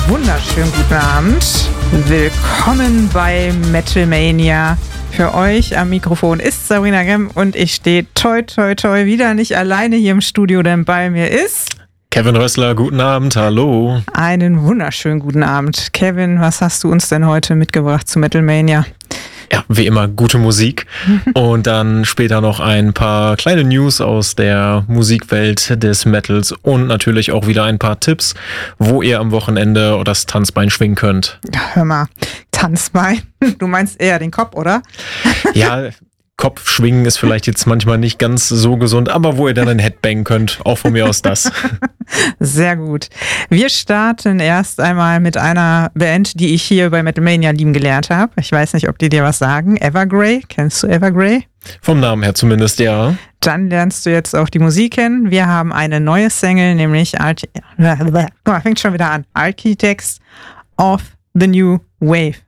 wunderschönen guten Abend. Willkommen bei Metal Mania. Für euch am Mikrofon ist Sabrina Gem und ich stehe toi toi toi wieder nicht alleine hier im Studio, denn bei mir ist Kevin Rössler. Guten Abend, hallo. Einen wunderschönen guten Abend. Kevin, was hast du uns denn heute mitgebracht zu Metal Mania? Ja, wie immer gute Musik und dann später noch ein paar kleine News aus der Musikwelt des Metals und natürlich auch wieder ein paar Tipps, wo ihr am Wochenende das Tanzbein schwingen könnt. Ja, hör mal, Tanzbein? Du meinst eher den Kopf, oder? Ja, Kopfschwingen ist vielleicht jetzt manchmal nicht ganz so gesund, aber wo ihr dann ein Headbang könnt, auch von mir aus das. Sehr gut. Wir starten erst einmal mit einer Band, die ich hier bei Metal Mania lieben gelernt habe. Ich weiß nicht, ob die dir was sagen. Evergrey, kennst du Evergrey? Vom Namen her zumindest, ja. Dann lernst du jetzt auch die Musik kennen. Wir haben eine neue Single, nämlich fängt schon wieder an. Architects of the New Wave.